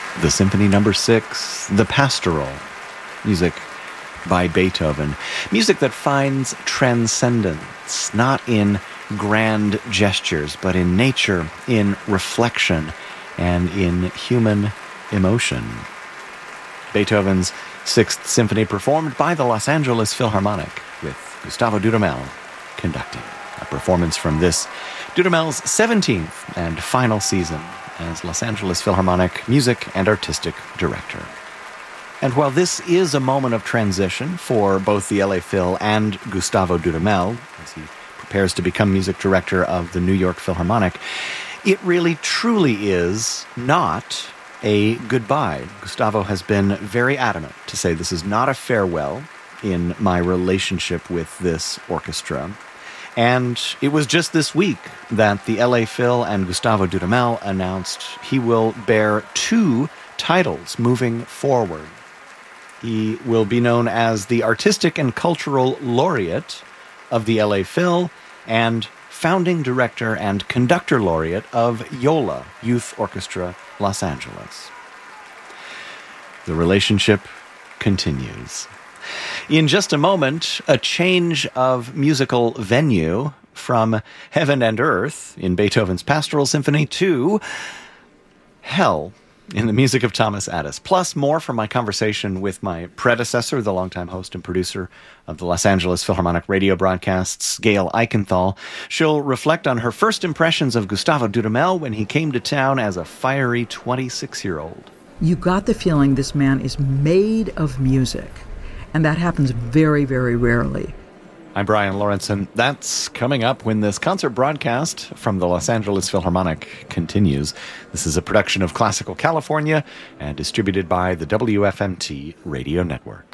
the Symphony No. 6, the Pastoral, music by Beethoven. Music that finds transcendence, not in grand gestures, but in nature, in reflection, and in human emotion. Beethoven's Sixth Symphony performed by the Los Angeles Philharmonic, with Gustavo Dudamel conducting. A performance from this, Dudamel's 17th and final season as Los Angeles Philharmonic Music and Artistic Director. And while this is a moment of transition for both the LA Phil and Gustavo Dudamel, as he prepares to become music director of the New York Philharmonic, it really truly is not a goodbye. Gustavo has been very adamant to say this is not a farewell in my relationship with this orchestra. And it was just this week that the LA Phil and Gustavo Dudamel announced he will bear 2 titles moving forward. He will be known as the Artistic and Cultural Laureate of the LA Phil and Founding Director and Conductor Laureate of YOLA, Youth Orchestra Los Angeles. The relationship continues. In just a moment, a change of musical venue from heaven and earth in Beethoven's Pastoral Symphony to hell in the music of Thomas Addis. Plus more from my conversation with my predecessor, the longtime host and producer of the Los Angeles Philharmonic radio broadcasts, Gail Eichenthal. She'll reflect on her first impressions of Gustavo Dudamel when he came to town as a fiery 26-year-old. You got the feeling this man is made of music, and that happens very, very rarely. I'm Brian Lawrenson. That's coming up when this concert broadcast from the Los Angeles Philharmonic continues. This is a production of Classical California and distributed by the WFMT Radio Network.